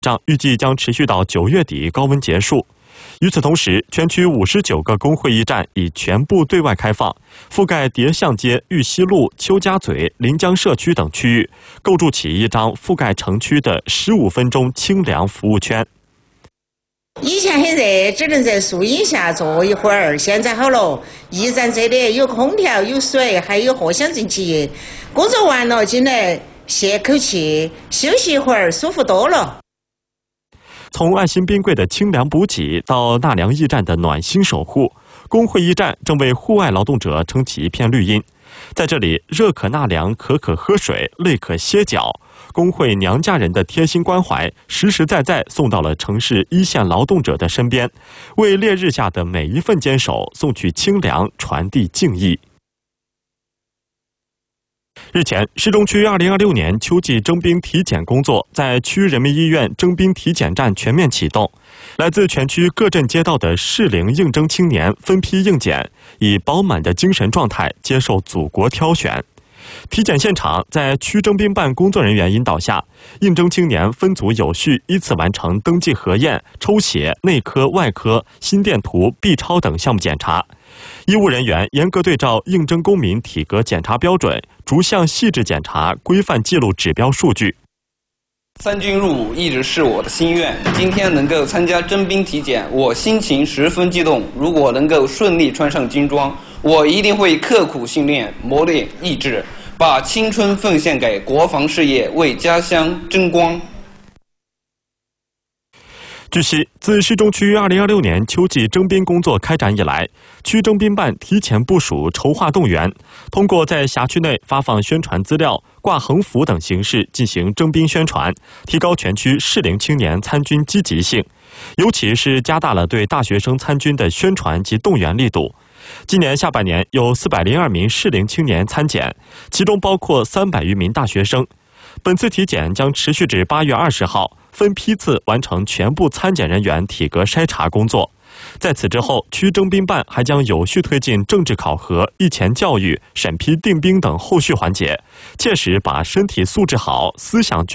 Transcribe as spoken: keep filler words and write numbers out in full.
上预计将持续到九月底高温结束。与此同时，全区五十九个工会驿站已全部对外开放，覆盖叠巷街、玉溪路、邱家嘴、临江社区等区域，构筑起一张覆盖城区的十五分钟清凉服务圈。 以前很热，只能在树荫下坐一会儿，现在好了，驿站这里有空调、有水，还有藿香正气。工作完了进来歇口气，休息一会儿，舒服多了。 从爱心冰柜的清凉补给到纳凉驿站的暖心守护，工会驿站正为户外劳动者撑起一片绿荫。在这里，热可纳凉，渴可喝水，累可歇脚。工会娘家人的贴心关怀，实实在在送到了城市一线劳动者的身边，为烈日下的每一份坚守送去清凉，传递敬意。日前，市中区二零二六年秋季征兵体检工作在区人民医院征兵体检站全面启动，来自全区各镇街道的适龄应征青年分批应检，以饱满的精神状态接受祖国挑选。体检现场在区征兵办工作人员引导下，应征青年分组有序依次完成登记核验、抽血、内科、外科、心电图、B 超等项目检查。医务人员严格对照应征公民体格检查标准，逐项细致检查，规范记录指标数据。 三军入伍一直是我的心愿，今天能够参加征兵体检，我心情十分激动。如果能够顺利穿上军装，我一定会刻苦训练，磨练意志，把青春奉献给国防事业，为家乡争光。 据悉，自市中区二零二六年秋季征兵工作开展以来，区征兵办提前部署、筹划动员，通过在辖区内发放宣传资料、挂横幅等形式进行征兵宣传，提高全区适龄青年参军积极性，尤其是加大了对大学生参军的宣传及动员力度。今年下半年有四百零二名适龄青年参检，其中包括三百余名大学生。本次体检将持续至八月二十号，分批次完成全部参检人员体格筛查工作。在此之后，区征兵办还将有序推进政治考核、役前教育、审批定兵等后续环节，切实把身体素质好、思想